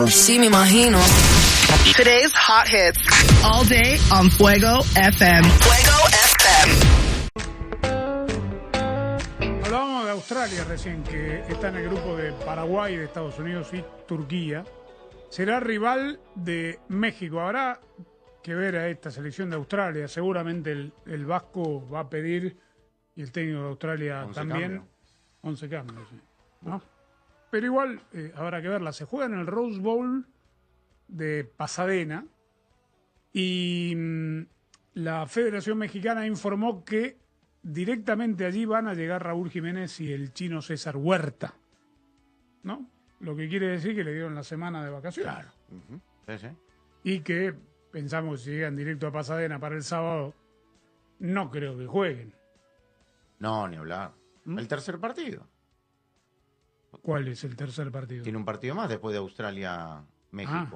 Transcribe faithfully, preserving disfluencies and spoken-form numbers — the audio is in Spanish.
Sí, me imagino. Today's hot hits. All day on Fuego F M. Fuego F M. Hablábamos de Australia recién, que está en el grupo de Paraguay, de Estados Unidos y Turquía. Será rival de México. Habrá que ver a esta selección de Australia. Seguramente el, el Vasco va a pedir, y el técnico de Australia once también, cambio. once cambios. Sí, ¿no? Pero igual eh, habrá que verla. Se juega en el Rose Bowl de Pasadena y mmm, la Federación Mexicana informó que directamente allí van a llegar Raúl Jiménez y el chino César Huerta, ¿no? Lo que quiere decir que le dieron la semana de vacaciones. Claro. Uh-huh. Sí, sí. Y que pensamos que si llegan directo a Pasadena para el sábado, no creo que jueguen. No, ni hablar. ¿Mm? El tercer partido. ¿Cuál es el tercer partido? Tiene un partido más después de Australia-México.